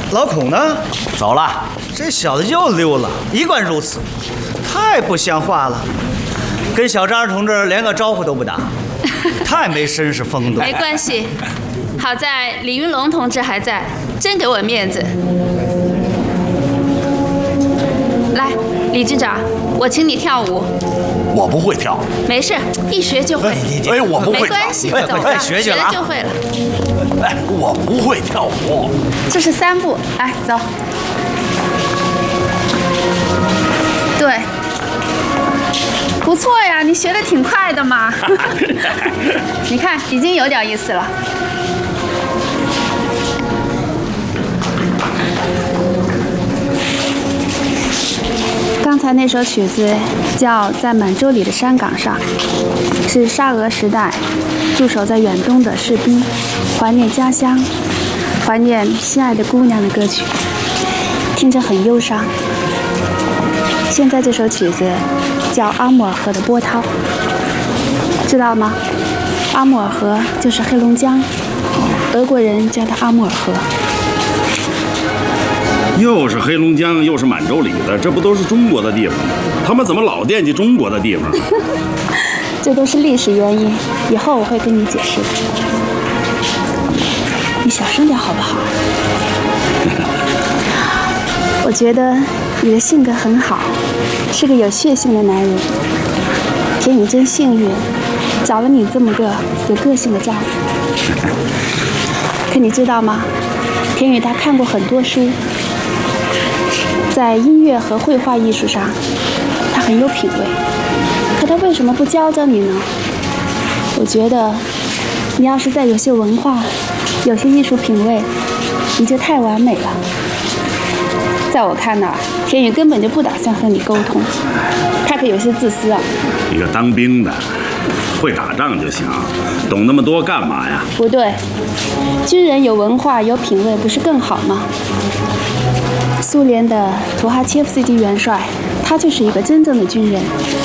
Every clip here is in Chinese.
老孔呢？ 走了。 这小子又溜了，一贯如此，太不像话了。跟小张同志连个招呼都不打，太没绅士风度。 没关系，好在李云龙同志还在，真给我面子。来，李军长，我请你跳舞。 我不会跳。 没事，一学就会。 哎，我不会跳。 没关系，走吧，学了就会了。 哎，我不会跳舞。 这是3步，来走。对，不错呀，你学得挺快的嘛。你看，已经有点意思了。刚才那首曲子叫《在满洲里的山岗上》，是沙俄时代驻守在远东的士兵怀念家乡、怀念心爱的姑娘的歌曲，听着很忧伤。现在这首曲子叫《阿穆尔河的波涛》，知道吗？阿穆尔河就是黑龙江，俄国人叫它阿穆尔河。 又是黑龙江，又是满洲里的，这不都是中国的地方吗？他们怎么老惦记中国的地方？ 这都是历史原因，以后我会跟你解释的。你小声点好不好？我觉得你的性格很好，是个有血性的男人。田雨真幸运，找了你这么个有个性的丈夫。可你知道吗？田雨他看过很多书，在音乐和绘画艺术上，他很有品味。可他为什么不教教你呢？我觉得，你要是再有些文化，有些艺术品味，你就太完美了。在我看来，田雨根本就不打算和你沟通，他可有些自私啊。 一个当兵的，会打仗就行，懂那么多干嘛呀？ 不对，军人有文化有品味不是更好吗？苏联的图哈切夫斯基元帅，他就是一个真正的军人。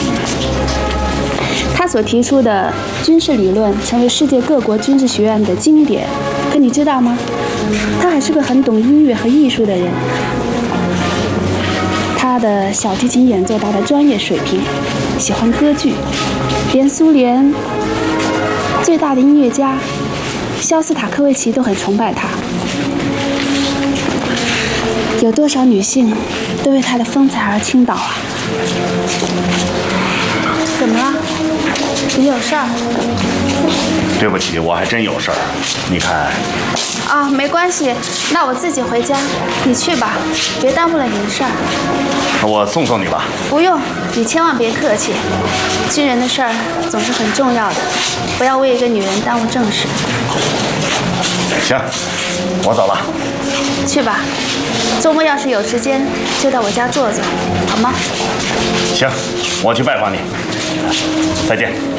他所提出的军事理论成为世界各国军事学院的经典。可你知道吗？他还是个很懂音乐和艺术的人。他的小提琴演奏达到专业水平，喜欢歌剧，连苏联最大的音乐家肖斯塔科维奇都很崇拜他。有多少女性都为他的风采而倾倒啊！怎么了？你有事儿？ 对不起，我还真有事儿。你看。 啊，没关系，那我自己回家，你去吧，别耽误了你的事儿。 我送送你吧。 不用，你千万别客气。军人的事儿总是很重要的，不要为一个女人耽误正事。 行，我走了。 去吧，周末要是有时间，就到我家坐坐，好吗？ 行，我去拜访你。再见。